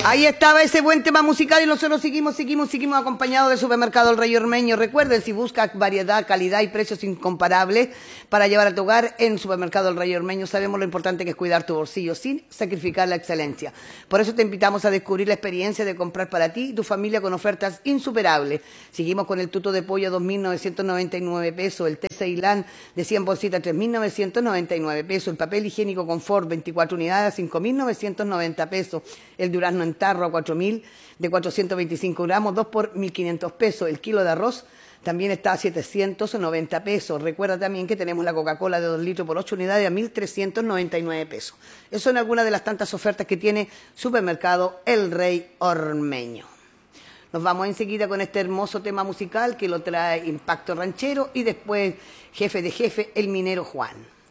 Ahí estaba ese buen tema musical y nosotros seguimos acompañados del Supermercado El Rey Ormeño. Recuerden, si buscas variedad, calidad y precios incomparables para llevar a tu hogar en Supermercado El Rey Ormeño, sabemos lo importante que es cuidar tu bolsillo sin sacrificar la excelencia. Por eso te invitamos a descubrir la experiencia de comprar para ti y tu familia con ofertas insuperables. Seguimos con el tuto de pollo a 2.999 pesos, el té Ceilán de 100 bolsitas a 3.999 pesos, el papel higiénico Confort 24 unidades a 5.990 pesos, el durazno en tarro a 4.000 de 425 gramos, 2 por 1.500 pesos. El kilo de arroz también está a 790 pesos. Recuerda también que tenemos la Coca-Cola de 2 litros por 8 unidades a 1.399 pesos. Esas son algunas de las tantas ofertas que tiene Supermercado El Rey Ormeño. Nos vamos enseguida con este hermoso tema musical que lo trae Impacto Ranchero y después Jefe de Jefe, el minero Juan.